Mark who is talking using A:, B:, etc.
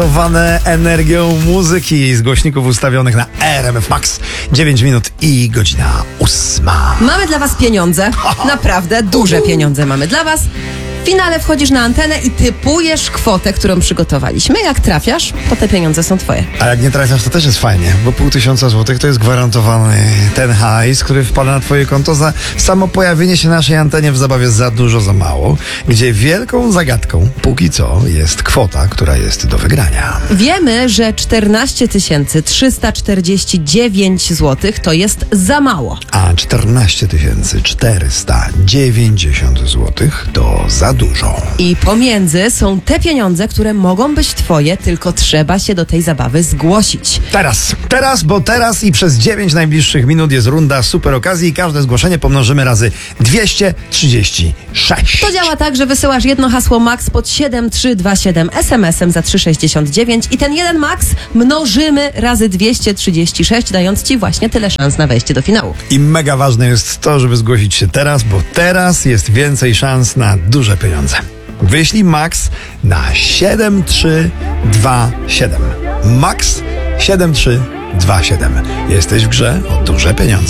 A: Energią muzyki z głośników ustawionych na RMF Max. 9 minut i godzina 8.
B: Mamy dla was pieniądze. Naprawdę duże pieniądze mamy dla was. W finale wchodzisz na antenę i typujesz kwotę, którą przygotowaliśmy. Jak trafiasz, to te pieniądze są twoje.
A: A jak nie trafiasz, to też jest fajnie, bo 500 złotych to jest gwarantowany ten hajs, który wpada na twoje konto za samo pojawienie się naszej antenie w zabawie Za dużo, za mało, gdzie wielką zagadką póki co jest kwota, która jest do wygrania.
B: Wiemy, że 14 349 zł to jest za mało.
A: A 14 490 złotych to za dużo.
B: I pomiędzy są te pieniądze, które mogą być twoje, tylko trzeba się do tej zabawy zgłosić.
A: Bo teraz i przez 9 najbliższych minut jest runda super okazji i każde zgłoszenie pomnożymy razy 236.
B: To działa tak, że wysyłasz jedno hasło MAX pod 7327 SMS-em za 3,69 i ten jeden MAX mnożymy razy 236, dając ci właśnie tyle szans na wejście do finału.
A: I mega ważne jest to, żeby zgłosić się teraz, bo teraz jest więcej szans na duże pieniądze. Wyślij MAX na 7327. MAX 7327. Jesteś w grze o duże pieniądze.